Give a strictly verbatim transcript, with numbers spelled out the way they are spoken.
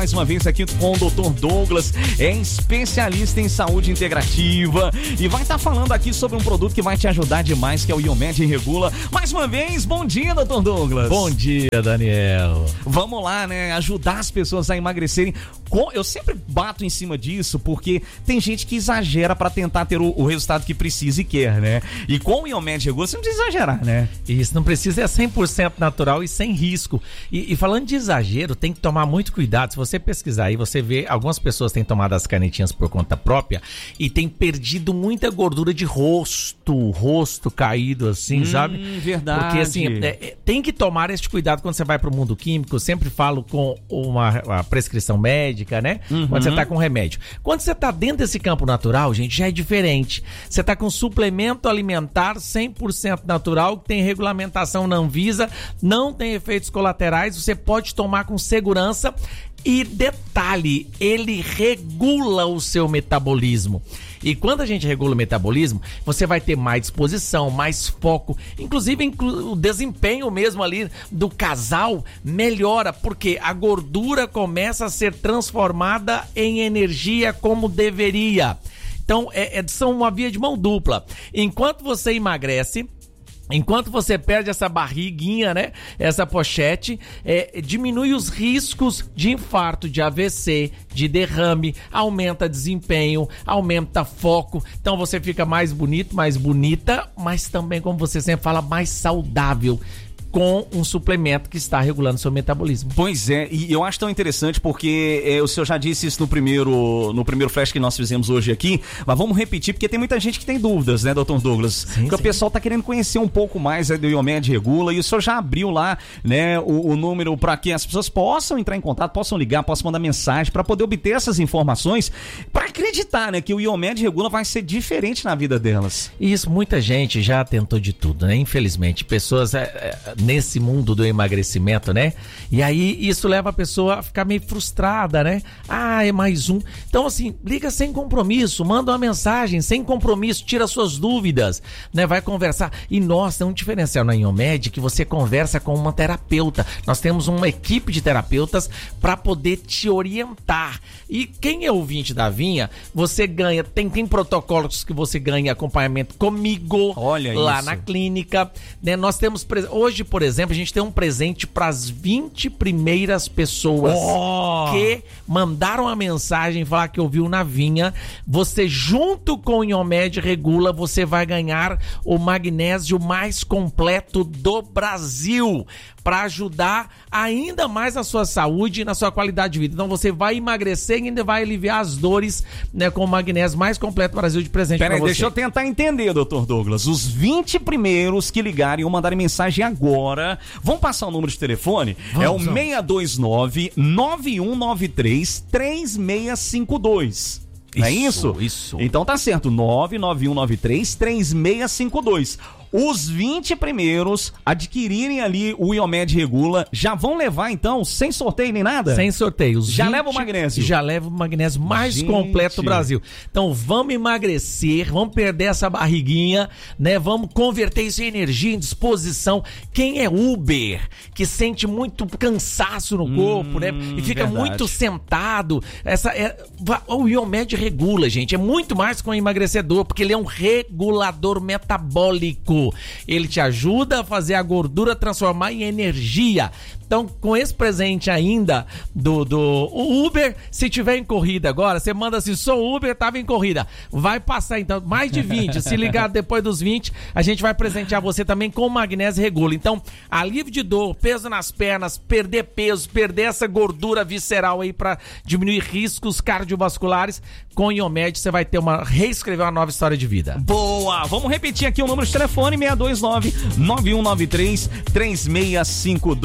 Mais uma vez aqui com o doutor Douglas, é especialista em saúde integrativa e vai estar tá falando aqui sobre um produto que vai te ajudar demais, que é o Iomed Regula. Mais uma vez, bom dia, doutor Douglas. Bom dia, Daniel. Vamos lá, né? Ajudar as pessoas a emagrecerem. Eu sempre bato em cima disso porque tem gente que exagera para tentar ter o, o resultado que precisa e quer, né? E com o Iomed Regula, você não precisa exagerar, né? Isso, não precisa, é cem por cento natural e sem risco. E, e falando de exagero, tem que tomar muito cuidado. Se você pesquisar aí, você vê, algumas pessoas têm tomado as canetinhas por conta própria e têm perdido muita gordura de rosto, rosto caído assim, hum, sabe? Verdade. Porque assim, é, tem que tomar este cuidado quando você vai para o mundo químico. Eu sempre falo com uma, uma prescrição médica, né? Uhum. Quando você tá com remédio. Quando você tá dentro desse campo natural, gente, já é diferente. Você tá com suplemento alimentar cem por cento natural, que tem regulamentação na Anvisa, não tem efeitos colaterais, você pode tomar com segurança. E detalhe, ele regula o seu metabolismo. E quando a gente regula o metabolismo, você vai ter mais disposição, mais foco. Inclusive, inclu- o desempenho mesmo ali do casal melhora, porque a gordura começa a ser transformada em energia como deveria. Então, é, é, são uma via de mão dupla. Enquanto você emagrece, enquanto você perde essa barriguinha, né? Essa pochete, é, diminui os riscos de infarto, de A V C, de derrame, aumenta desempenho, aumenta foco. Então você fica mais bonito, mais bonita, mas também, como você sempre fala, mais saudável, com um suplemento que está regulando seu metabolismo. Pois é, e eu acho tão interessante porque é, o senhor já disse isso no primeiro, no primeiro flash que nós fizemos hoje aqui, mas vamos repetir porque tem muita gente que tem dúvidas, né, doutor Douglas? Sim, porque sim. O pessoal tá querendo conhecer um pouco mais aí do Iomed Regula e o senhor já abriu lá, né, o, o número para que as pessoas possam entrar em contato, possam ligar, possam mandar mensagem para poder obter essas informações, para acreditar, né, que o Iomed Regula vai ser diferente na vida delas. Isso, muita gente já tentou de tudo, né? Infelizmente, pessoas é, é, nesse mundo do emagrecimento, né? E aí isso leva a pessoa a ficar meio frustrada, né? Ah, é mais um. Então assim, liga sem compromisso, manda uma mensagem sem compromisso, tira suas dúvidas, né? Vai conversar. E nós temos um diferencial na Iomed que você conversa com uma terapeuta. Nós temos uma equipe de terapeutas para poder te orientar. E quem é ouvinte da Vinha, você ganha, tem, tem protocolos que você ganha acompanhamento comigo. Olha lá isso. Na clínica, né? Nós temos, hoje, por exemplo, a gente tem um presente para as vinte primeiras pessoas oh! que mandaram a mensagem falar que ouviu na Vinha. Você, junto com o Iomed Regula, você vai ganhar o magnésio mais completo do Brasil, para ajudar ainda mais na sua saúde e na sua qualidade de vida. Então você vai emagrecer e ainda vai aliviar as dores, né, com o magnésio mais completo do Brasil de presente para você. Peraí, deixa eu tentar entender, doutor Douglas. Os vinte primeiros que ligarem ou mandarem mensagem agora, vão passar o número de telefone? Vamos, é o vamos. seis dois nove, nove um nove três, três seis cinco dois. Não é isso? Isso. Então tá certo, nove nove um nove três, três seis cinco dois. Os vinte primeiros adquirirem ali o Iomed Regula já vão levar, então, sem sorteio nem nada? Sem sorteio. Os já vinte leva o magnésio? Já leva o magnésio mais Gente. completo do Brasil. Então vamos emagrecer, vamos perder essa barriguinha, né? Vamos converter isso em energia, em disposição. Quem é Uber, que sente muito cansaço no corpo, hum, né? E fica verdade. muito sentado. Essa é, o Iomed Regula, gente, é muito mais que um emagrecedor, porque ele é um regulador metabólico. Ele te ajuda a fazer a gordura transformar em energia. Então, com esse presente ainda do, do o Uber, se tiver em corrida agora, você manda assim, sou Uber, tava em corrida. Vai passar, então, mais de vinte. Se ligar depois dos vinte, a gente vai presentear você também com o magnésio Regula. Então, alívio de dor, peso nas pernas, perder peso, perder essa gordura visceral aí para diminuir riscos cardiovasculares, com o Iomed você vai ter uma, reescrever uma nova história de vida. Boa! Vamos repetir aqui o número de telefone, seis dois nove, nove um nove três, três seis cinco dois.